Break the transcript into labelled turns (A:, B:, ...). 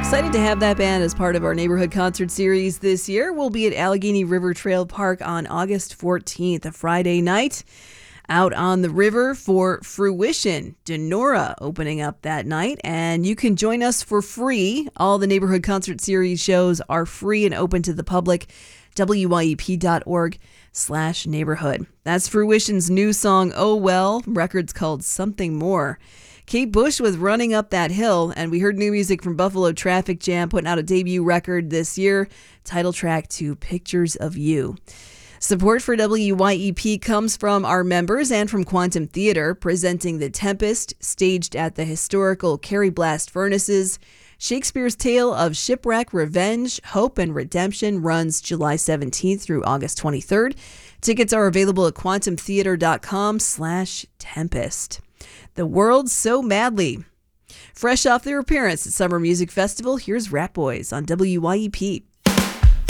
A: Excited to have that band as part of our neighborhood concert series this year. We'll be at Allegheny River Trail Park on August 14th, a Friday night, out on the river for Fruition. Denora opening up that night, and you can join us for free. All the neighborhood concert series shows are free and open to the public. wyep.org/neighborhood. That's Fruition's new song, Oh Well. Record's called Something More. Kate Bush with Running Up That Hill, and we heard new music from Buffalo Traffic Jam putting out a debut record this year, title track to Pictures of You. Support for WYEP comes from our members and from Quantum Theater, presenting The Tempest, staged at the historical Carrie Blast Furnaces. Shakespeare's tale of shipwreck, revenge, hope, and redemption runs July 17th through August 23rd. Tickets are available at quantumtheater.com/tempest. The World So Madly. Fresh off their appearance at Summer Music Festival, here's Rat Boys on WYEP.